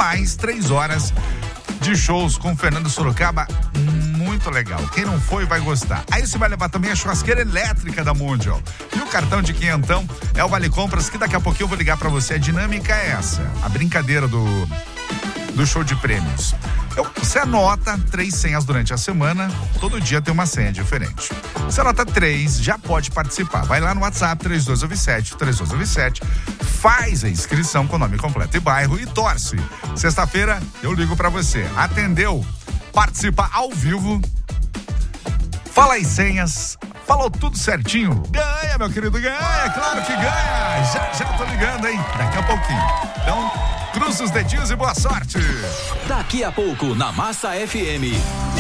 mais 3 horas de shows com Fernando Sorocaba, muito legal. Quem não foi vai gostar. Aí você vai levar também a churrasqueira elétrica da Mundial. E o cartão de quinhentão é o Vale Compras, que daqui a pouquinho eu vou ligar pra você. A dinâmica é essa, a brincadeira do show de prêmios. Você anota 3 senhas durante a semana, todo dia tem uma senha diferente. Você anota 3, já pode participar. Vai lá no WhatsApp 3297, faz a inscrição com nome completo e bairro e torce. Sexta-feira eu ligo pra você. Atendeu? Participa ao vivo. Fala as senhas. Falou tudo certinho? Ganha, meu querido, ganha, claro que ganha. Já tô ligando, hein? Daqui a pouquinho. Então, cruza os dedinhos e boa sorte. Daqui a pouco, na Massa FM.